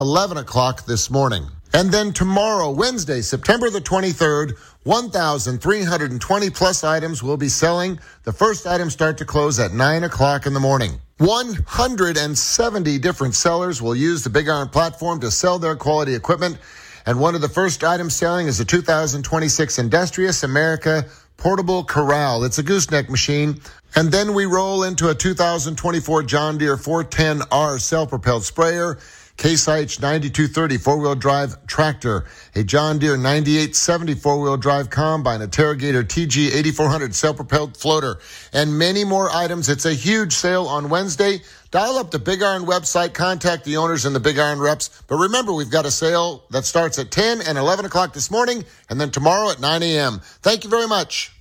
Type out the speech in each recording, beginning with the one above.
11 o'clock this morning. And then tomorrow, Wednesday, September the 23rd, 1,320 plus items will be selling. The first items start to close at 9 o'clock in the morning. 170 different sellers will use the Big Iron platform to sell their quality equipment. And one of the first items selling is the 2026 Industrious America Portable Corral. It's a gooseneck machine. And then we roll into a 2024 John Deere 410R self-propelled sprayer, Case IH 9230 four-wheel drive tractor, a John Deere 9870 four-wheel drive combine, a Terragator TG 8400 self-propelled floater, and many more items. It's a huge sale on Wednesday. Dial up the Big Iron website, contact the owners and the Big Iron reps. But remember, we've got a sale that starts at 10 and 11 o'clock this morning, and then tomorrow at 9 a.m. Thank you very much.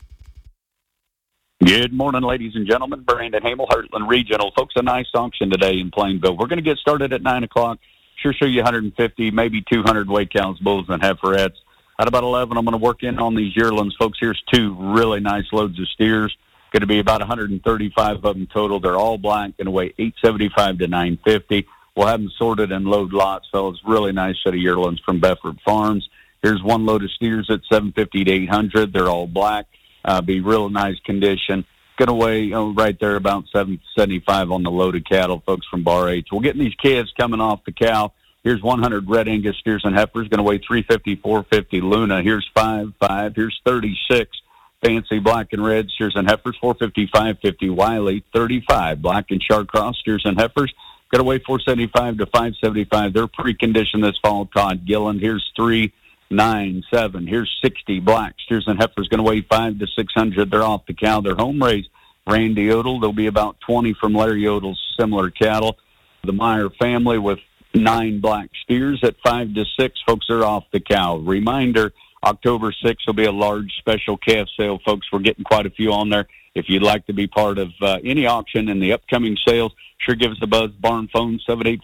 Good morning, ladies and gentlemen. Brandon Hamel, Heartland Regional. Folks, a nice auction today in Plainville. We're going to get started at 9 o'clock. Sure show you 150, maybe 200 weight counts, bulls, and heiferettes. At about 11, I'm going to work in on these yearlings. Folks, here's two really nice loads of steers. Going to be about 135 of them total. They're all black, going to weigh 875 to 950. We'll have them sorted and load lots, fellas. Really nice set of yearlings from Bedford Farms. Here's one load of steers at 750 to 800. They're all black. Be real nice condition. Going to weigh right there about 775 on the loaded cattle, folks, from Bar H. We're getting these calves coming off the cow. Here's 100 Red Angus steers and heifers. Going to weigh 350, 450 Luna. Here's 5. Here's 36 Fancy Black and Red steers and heifers. 450, 550 Wiley. 35 Black and Charcross steers and heifers. Going to weigh 475 to 575. They're pre-conditioned this fall. Todd Gillen. Here's 3. 9, 7. Here's 60 black steers and heifers, going to weigh 5 to 600. They're off the cow. They're home raised. Randy Odell. There'll be about 20 from Larry Odell's similar cattle. The Meyer family with 9 black steers at 5 to 6. Folks are off the cow. Reminder: October 6th will be a large special calf sale, folks. We're getting quite a few on there. If you'd like to be part of any auction in the upcoming sales, sure give us a buzz. Barn phone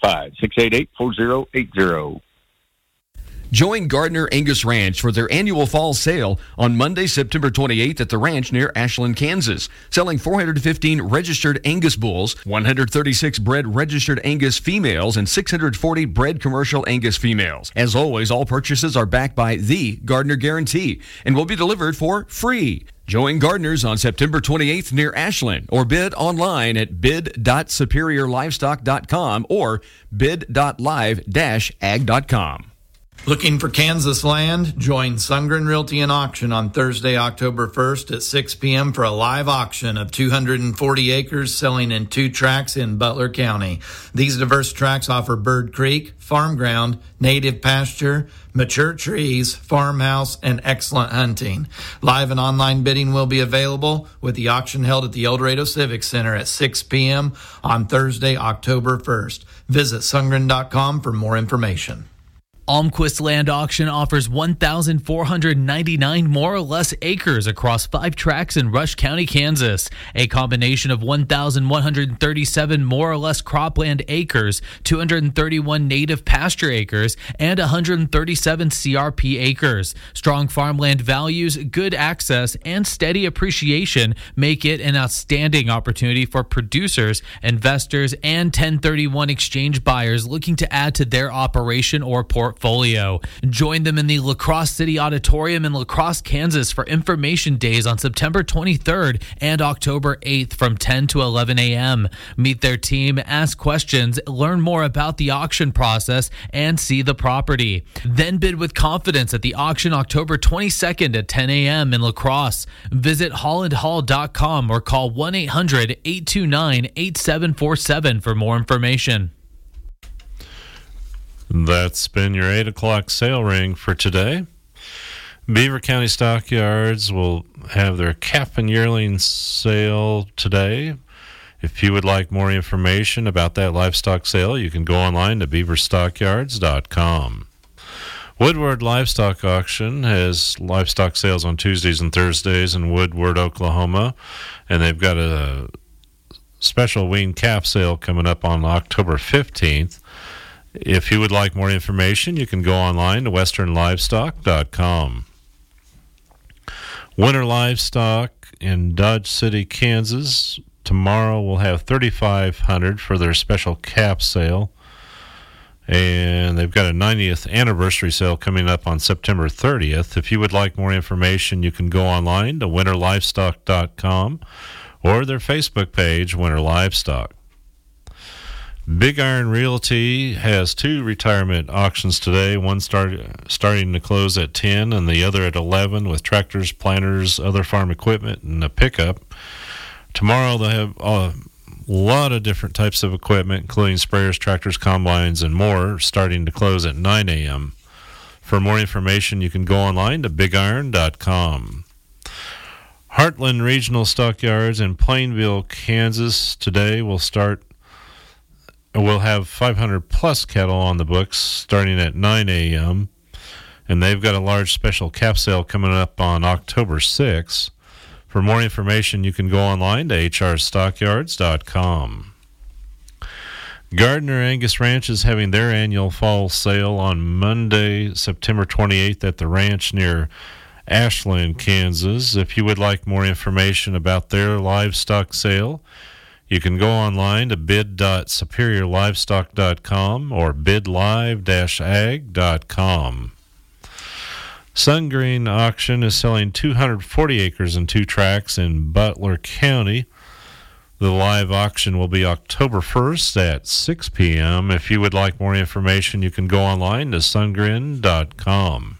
785-688-4080. Join Gardner Angus Ranch for their annual fall sale on Monday, September 28th at the ranch near Ashland, Kansas. Selling 415 registered Angus bulls, 136 bred registered Angus females, and 640 bred commercial Angus females. As always, all purchases are backed by the Gardner Guarantee and will be delivered for free. Join Gardner's on September 28th near Ashland, or bid online at bid.superiorlivestock.com or bid.live-ag.com. Looking for Kansas land? Join Sundgren Realty and Auction on Thursday, October 1st at 6 p.m. for a live auction of 240 acres selling in 2 tracts in Butler County. These diverse tracts offer Bird Creek, farm ground, native pasture, mature trees, farmhouse, and excellent hunting. Live and online bidding will be available, with the auction held at the El Dorado Civic Center at 6 p.m. on Thursday, October 1st. Visit Sundgren.com for more information. Almquist Land Auction offers 1,499 more or less acres across 5 tracts in Rush County, Kansas. A combination of 1,137 more or less cropland acres, 231 native pasture acres, and 137 CRP acres. Strong farmland values, good access, and steady appreciation make it an outstanding opportunity for producers, investors, and 1031 exchange buyers looking to add to their operation or portfolio. Join them in the La Crosse City Auditorium in La Crosse, Kansas for information days on September 23rd and October 8th from 10 to 11 a.m. Meet their team, ask questions, learn more about the auction process, and see the property. Then bid with confidence at the auction October 22nd at 10 a.m. in La Crosse. Visit hollandhall.com or call 1-800-829-8747 for more information. That's been your 8 o'clock sale ring for today. Beaver County Stockyards will have their calf and yearling sale today. If you would like more information about that livestock sale, you can go online to beaverstockyards.com. Woodward Livestock Auction has livestock sales on Tuesdays and Thursdays in Woodward, Oklahoma, and they've got a special wean calf sale coming up on October 15th. If you would like more information, you can go online to westernlivestock.com. Winter Livestock in Dodge City, Kansas. Tomorrow we'll have 3,500 for their special calf sale. And they've got a 90th anniversary sale coming up on September 30th. If you would like more information, you can go online to winterlivestock.com or their Facebook page, Winter Livestock. Big Iron Realty has 2 retirement auctions today, one starting to close at 10 and the other at 11 with tractors, planters, other farm equipment, and a pickup. Tomorrow they'll have a lot of different types of equipment, including sprayers, tractors, combines, and more, starting to close at 9 a.m. For more information, you can go online to bigiron.com. Heartland Regional Stockyards in Plainville, Kansas today will have 500 plus cattle on the books starting at 9 a.m. And they've got a large special calf sale coming up on October 6th. For more information, you can go online to hrstockyards.com. Gardner Angus Ranch is having their annual fall sale on Monday, September 28th at the ranch near Ashland, Kansas. If you would like more information about their livestock sale, you can go online to bid.superiorlivestock.com or bidlive-ag.com. Sungreen Auction is selling 240 acres and 2 tracts in Butler County. The live auction will be October 1st at 6 p.m. If you would like more information, you can go online to sungrin.com.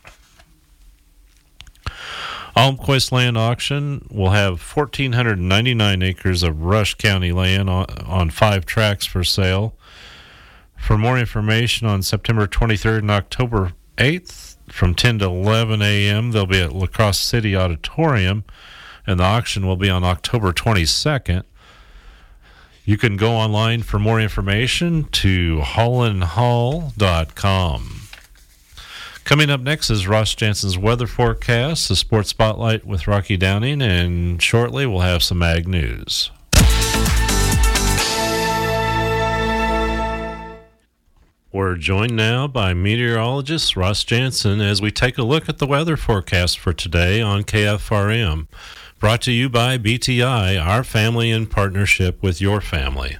Almquist Land Auction will have 1,499 acres of Rush County land on 5 tracts for sale. For more information on September 23rd and October 8th, from 10 to 11 a.m., they'll be at La Crosse City Auditorium, and the auction will be on October 22nd. You can go online for more information to hollandhall.com. Coming up next is Ross Jansen's weather forecast, the Sports Spotlight with Rocky Downing, and shortly we'll have some ag news. We're joined now by meteorologist Ross Jansen as we take a look at the weather forecast for today on KFRM. Brought to you by BTI, our family in partnership with your family.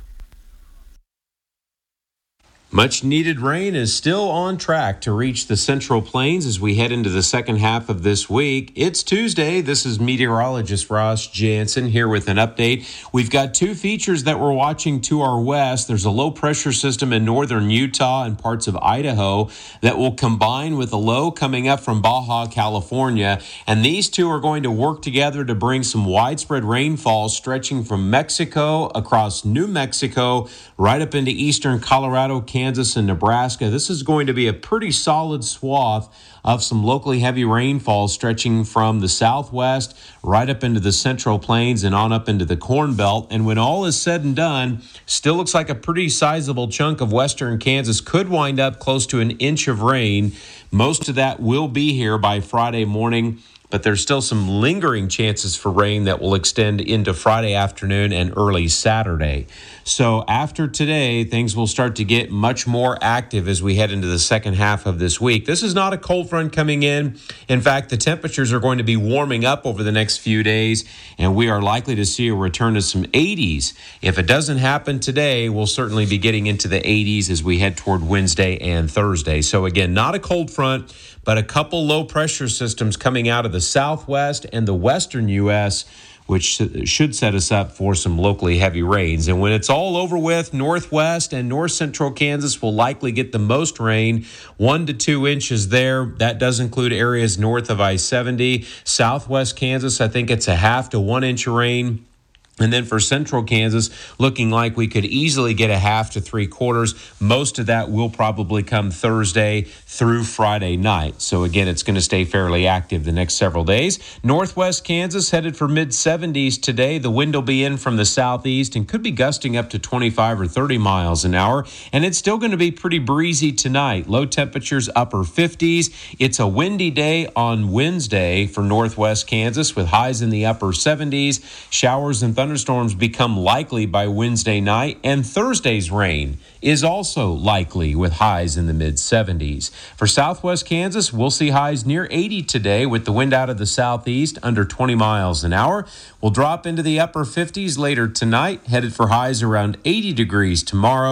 Much needed rain is still on track to reach the Central Plains as we head into the second half of this week. It's Tuesday. This is meteorologist Ross Jansen here with an update. We've got 2 features that we're watching to our west. There's a low pressure system in northern Utah and parts of Idaho that will combine with a low coming up from Baja, California. And these 2 are going to work together to bring some widespread rainfall stretching from Mexico across New Mexico right up into eastern Colorado, Kansas, and Nebraska. This is going to be a pretty solid swath of some locally heavy rainfall stretching from the southwest right up into the Central Plains and on up into the Corn Belt. And when all is said and done, still looks like a pretty sizable chunk of western Kansas could wind up close to an inch of rain. Most of that will be here by Friday morning, but there's still some lingering chances for rain that will extend into Friday afternoon and early Saturday. So after today, things will start to get much more active as we head into the second half of this week. This is not a cold front coming in. In fact, the temperatures are going to be warming up over the next few days, and we are likely to see a return to some 80s. If it doesn't happen today, we'll certainly be getting into the 80s as we head toward Wednesday and Thursday. So again, not a cold front, but a couple low pressure systems coming out of the southwest and the western U.S., which should set us up for some locally heavy rains. And when it's all over with, northwest and north central Kansas will likely get the most rain, 1 to 2 inches there. That does include areas north of I-70. Southwest Kansas, I think it's a half to 1 inch of rain. And then for central Kansas, looking like we could easily get a half to 3/4. Most of that will probably come Thursday through Friday night. So again, it's going to stay fairly active the next several days. Northwest Kansas headed for mid-70s today. The wind will be in from the southeast and could be gusting up to 25 or 30 miles an hour. And it's still going to be pretty breezy tonight. Low temperatures upper 50s. It's a windy day on Wednesday for northwest Kansas with highs in the upper 70s. Showers and thunderstorms become likely by Wednesday night, and Thursday's rain is also likely with highs in the mid-70s. For southwest Kansas, we'll see highs near 80 today with the wind out of the southeast under 20 miles an hour. We'll drop into the upper 50s later tonight, headed for highs around 80 degrees tomorrow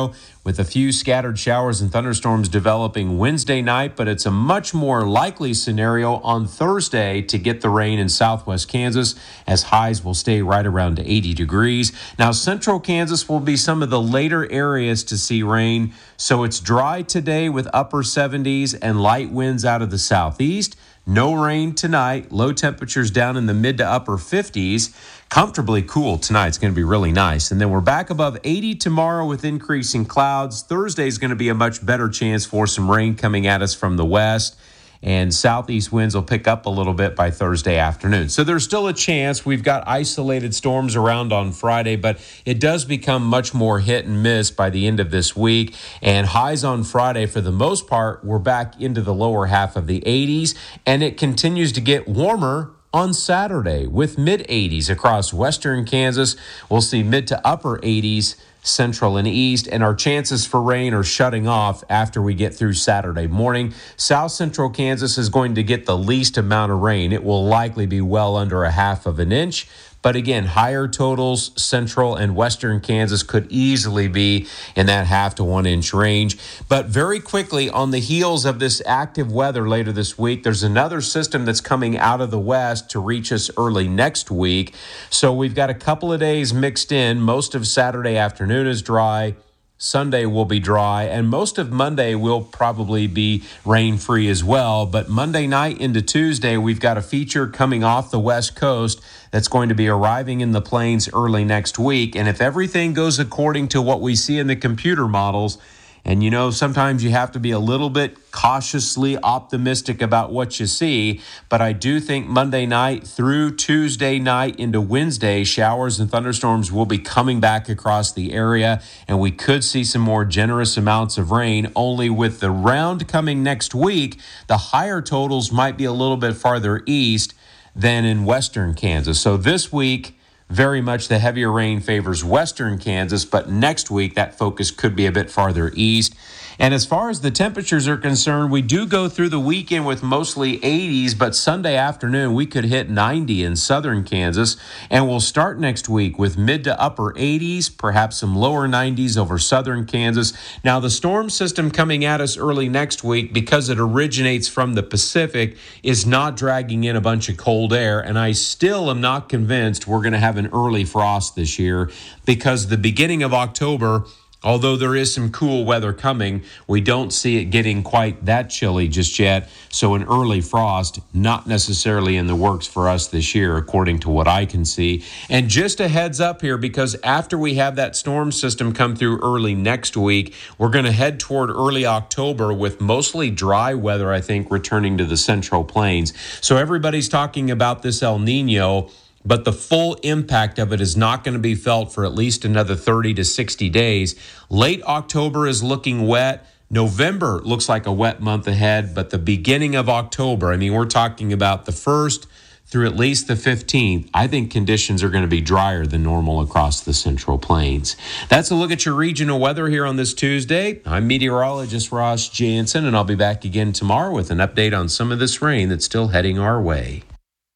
with a few scattered showers and thunderstorms developing Wednesday night, but it's a much more likely scenario on Thursday to get the rain in southwest Kansas, as highs will stay right around 80 degrees. Now, central Kansas will be some of the later areas to see rain, so it's dry today with upper 70s and light winds out of the southeast. No rain tonight. Low temperatures down in the mid to upper 50s. Comfortably cool tonight. It's going to be really nice. And then we're back above 80 tomorrow with increasing clouds. Thursday is going to be a much better chance for some rain coming at us from the west. And southeast winds will pick up a little bit by Thursday afternoon. So there's still a chance. We've got isolated storms around on Friday, but it does become much more hit and miss by the end of this week. And highs on Friday, for the most part, we're back into the lower half of the 80s, and it continues to get warmer on Saturday with mid-80s across western Kansas. We'll see mid to upper 80s central and east, and our chances for rain are shutting off after we get through Saturday morning. South central Kansas is going to get the least amount of rain. It will likely be well under a half of an inch. But again, higher totals, central and western Kansas could easily be in that half to 1 inch range. But very quickly, on the heels of this active weather later this week, there's another system that's coming out of the west to reach us early next week. So we've got a couple of days mixed in. Most of Saturday afternoon is dry. Sunday will be dry, and most of Monday will probably be rain-free as well. But Monday night into Tuesday, we've got a feature coming off the West Coast that's going to be arriving in the plains early next week. And if everything goes according to what we see in the computer models, and you know, sometimes you have to be a little bit cautiously optimistic about what you see, but I do think Monday night through Tuesday night into Wednesday, showers and thunderstorms will be coming back across the area, and we could see some more generous amounts of rain. Only with the round coming next week, the higher totals might be a little bit farther east than in western Kansas. So this week, very much the heavier rain favors western Kansas, but next week that focus could be a bit farther east. And as far as the temperatures are concerned, we do go through the weekend with mostly 80s, but Sunday afternoon we could hit 90 in southern Kansas. And we'll start next week with mid to upper 80s, perhaps some lower 90s over southern Kansas. Now, the storm system coming at us early next week, because it originates from the Pacific, is not dragging in a bunch of cold air. And I still am not convinced we're going to have an early frost this year, because the beginning of October, although there is some cool weather coming, we don't see it getting quite that chilly just yet. So an early frost, not necessarily in the works for us this year, according to what I can see. And just a heads up here, because after we have that storm system come through early next week, we're going to head toward early October with mostly dry weather, I think, returning to the Central Plains. So everybody's talking about this El Nino, but the full impact of it is not going to be felt for at least another 30 to 60 days. Late October is looking wet. November looks like a wet month ahead, but the beginning of October, I mean, we're talking about the 1st through at least the 15th, I think conditions are going to be drier than normal across the Central Plains. That's a look at your regional weather here on this Tuesday. I'm meteorologist Ross Jansen, and I'll be back again tomorrow with an update on some of this rain that's still heading our way.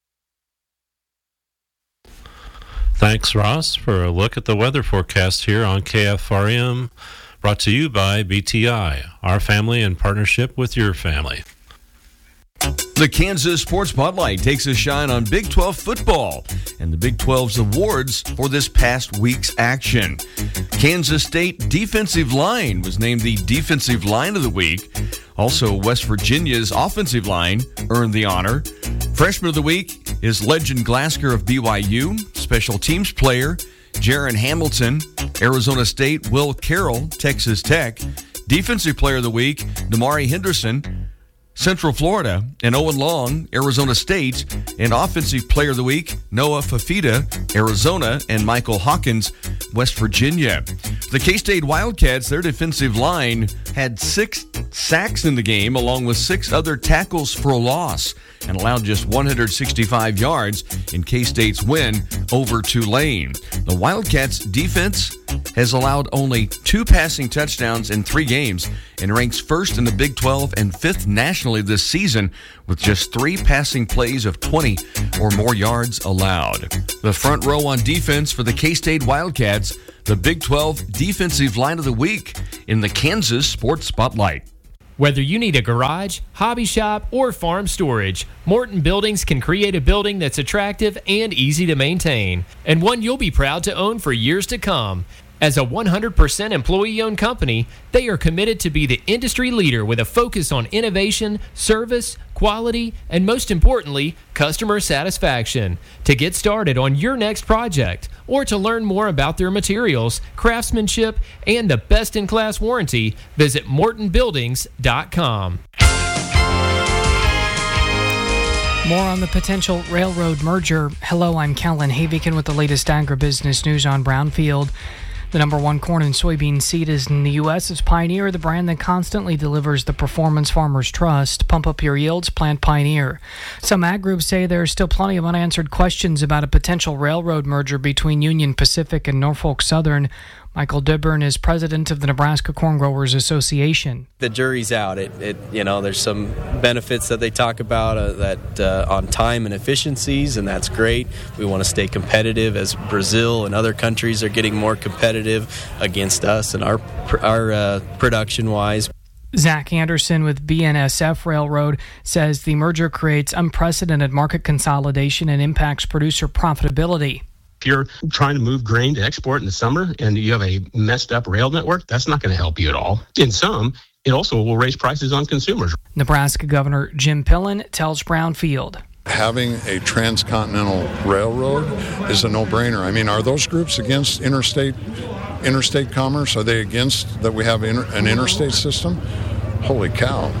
Thanks, Ross, for a look at the weather forecast here on KFRM, brought to you by BTI, our family in partnership with your family. The Kansas Sports Spotlight takes a shine on Big 12 football and the Big 12's awards for this past week's action. Kansas State defensive line was named the Defensive Line of the Week. Also, West Virginia's offensive line earned the honor. Freshman of the Week is legend Glasgow of BYU. Special teams player Jaron Hamilton, Arizona State. Will Carroll, Texas Tech. Defensive player of the week, Damari Henderson, Central Florida, and Owen Long, Arizona State. And offensive player of the week, Noah Fafita, Arizona, and Michael Hawkins, West Virginia. The K-State Wildcats, their defensive line had 6 sacks in the game, along with 6 other tackles for a loss, and allowed just 165 yards in K-State's win over Tulane. The Wildcats' defense has allowed only 2 passing touchdowns in 3 games and ranks first in the Big 12 and 5th nationally this season, with just 3 passing plays of 20 or more yards allowed. The front row on defense for the K-State Wildcats the Big 12 Defensive Line of the Week in the Kansas Sports Spotlight. Whether you need a garage, hobby shop, or farm storage, Morton Buildings can create a building that's attractive and easy to maintain, and one you'll be proud to own for years to come. As a 100% employee-owned company, they are committed to be the industry leader with a focus on innovation, service, quality, and most importantly, customer satisfaction. To get started on your next project, or to learn more about their materials, craftsmanship, and the best-in-class warranty, visit MortonBuildings.com. More on the potential railroad merger. Hello, I'm Kellen Havikin with the latest agribusiness news on Brownfield. The number one corn and soybean seed is in the U.S. is Pioneer, the brand that constantly delivers the performance farmers trust. Pump up your yields, plant Pioneer. Some ag groups say there are still plenty of unanswered questions about a potential railroad merger between Union Pacific and Norfolk Southern. Michael Dibburn is president of the Nebraska Corn Growers Association. The jury's out. There's some benefits that they talk about on time and efficiencies, and that's great. We want to stay competitive as Brazil and other countries are getting more competitive against us and our production-wise. Zach Anderson with BNSF Railroad says the merger creates unprecedented market consolidation and impacts producer profitability. If you're trying to move grain to export in the summer and you have a messed up rail network, that's not going to help you at all. In some, it also will raise prices on consumers. Nebraska Governor Jim Pillen tells Brownfield. Having a transcontinental railroad is a no-brainer. I mean, are those groups against interstate commerce? Are they against that we have an interstate system? Holy cow.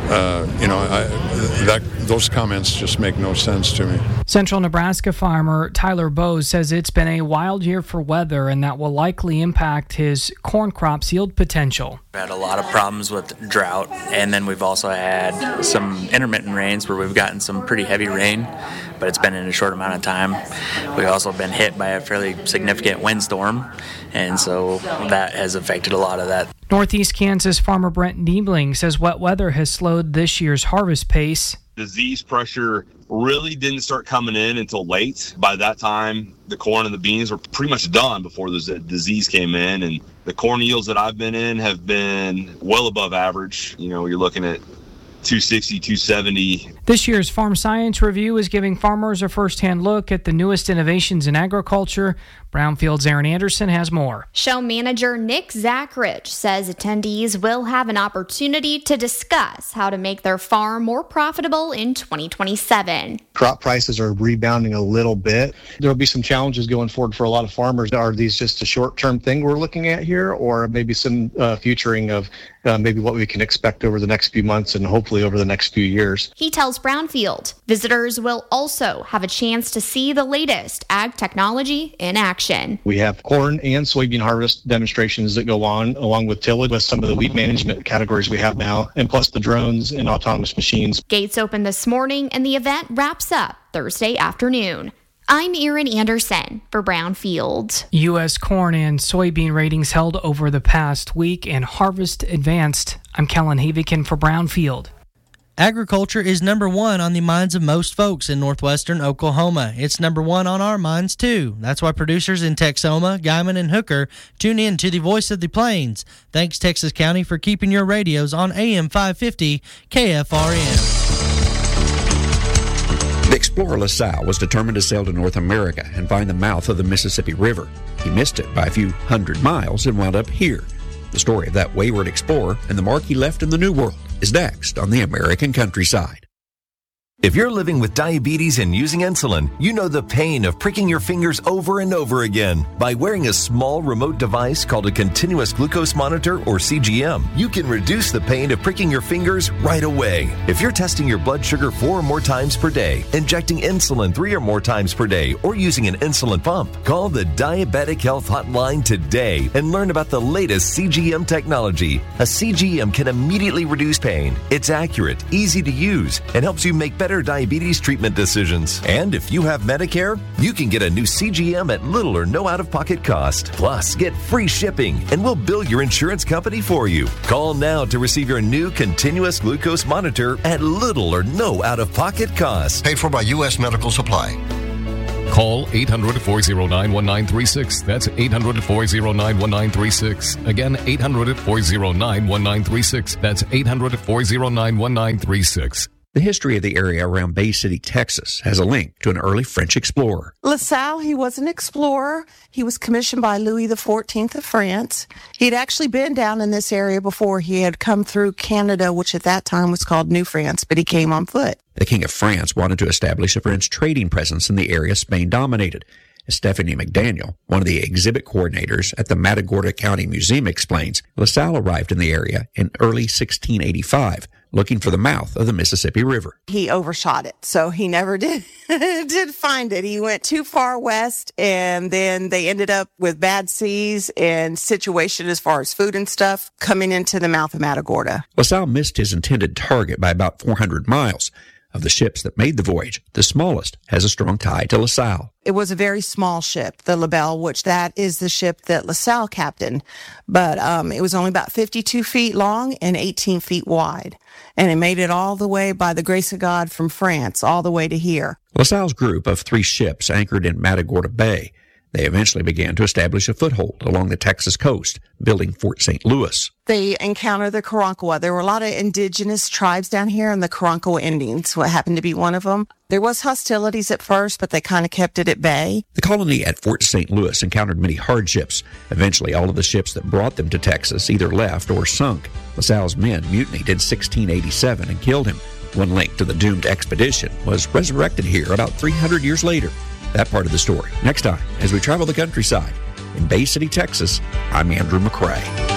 Those comments just make no sense to me. Central Nebraska farmer Tyler Bowes says it's been a wild year for weather and that will likely impact his corn crop's yield potential. We've had a lot of problems with drought, and then we've also had some intermittent rains where we've gotten some pretty heavy rain, but it's been in a short amount of time. We've also been hit by a fairly significant windstorm, and so that has affected a lot of that. Northeast Kansas farmer Brent Niebling says wet weather has slowed this year's harvest pace. Disease pressure really didn't start coming in until late. By that time, the corn and the beans were pretty much done before the disease came in. And the corn yields that I've been in have been well above average. You're looking at 260, 270. This year's Farm Science Review is giving farmers a first-hand look at the newest innovations in agriculture. Brownfield's Aaron Anderson has more. Show manager Nick Zachrich says attendees will have an opportunity to discuss how to make their farm more profitable in 2027. Crop prices are rebounding a little bit. There will be some challenges going forward for a lot of farmers. Are these just a short-term thing we're looking at here, or maybe some futuring of maybe what we can expect over the next few months and hopefully over the next few years? He tells Brownfield visitors will also have a chance to see the latest ag technology in action. We have corn and soybean harvest demonstrations that go on, along with tillage, with some of the weed management categories we have now, and plus the drones and autonomous machines. Gates opened this morning, and the event wraps up Thursday afternoon. I'm Erin Anderson for Brownfield. U.S. corn and soybean ratings held over the past week and harvest advanced. I'm Kellen Havikin for Brownfield. Agriculture is number one on the minds of most folks in northwestern Oklahoma. It's number one on our minds, too. That's why producers in Texoma, Guymon, and Hooker tune in to the Voice of the Plains. Thanks, Texas County, for keeping your radios on AM 550 KFRN. The explorer LaSalle was determined to sail to North America and find the mouth of the Mississippi River. He missed it by a few hundred miles and wound up here. The story of that wayward explorer and the mark he left in the New World is next on the American Countryside. If you're living with diabetes and using insulin, you know the pain of pricking your fingers over and over again. By wearing a small remote device called a continuous glucose monitor, or CGM, you can reduce the pain of pricking your fingers right away. If you're testing your blood sugar 4 or more times per day, injecting insulin 3 or more times per day, or using an insulin pump, call the Diabetic Health Hotline today and learn about the latest CGM technology. A CGM can immediately reduce pain. It's accurate, easy to use, and helps you make better diabetes treatment decisions. And if you have Medicare, you can get a new CGM at little or no out-of-pocket cost. Plus, get free shipping, and we'll bill your insurance company for you. Call now to receive your new continuous glucose monitor at little or no out-of-pocket cost. Paid for by U.S. Medical Supply. Call 800-409-1936. That's 800-409-1936. Again, 800-409-1936. That's 800-409-1936. The history of the area around Bay City, Texas, has a link to an early French explorer. La Salle, he was an explorer. He was commissioned by Louis XIV of France. He'd actually been down in this area before. He had come through Canada, which at that time was called New France, but he came on foot. The King of France wanted to establish a French trading presence in the area Spain dominated. As Stephanie McDaniel, one of the exhibit coordinators at the Matagorda County Museum, explains, La Salle arrived in the area in early 1685, looking for the mouth of the Mississippi River. He overshot it, so he never did find it. He went too far west, and then they ended up with bad seas and situation as far as food and stuff coming into the mouth of Matagorda. La Salle missed his intended target by about 400 miles. Of the ships that made the voyage, the smallest has a strong tie to La Salle. It was a very small ship, the La Belle, which that is the ship that La Salle captained. But it was only about 52 feet long and 18 feet wide. And it made it all the way, by the grace of God, from France all the way to here. La Salle's group of 3 ships anchored in Matagorda Bay. They eventually began to establish a foothold along the Texas coast, building Fort St. Louis. They encountered the Karankawa. There were a lot of indigenous tribes down here, and the Karankawa Indians happened to be one of them. There was hostilities at first, but they kind of kept it at bay. The colony at Fort St. Louis encountered many hardships. Eventually, all of the ships that brought them to Texas either left or sunk. La Salle's men mutinied in 1687 and killed him. One link to the doomed expedition was resurrected here about 300 years later. That part of the story next time as we travel the countryside. In Bay City, Texas, I'm Andrew McCrae.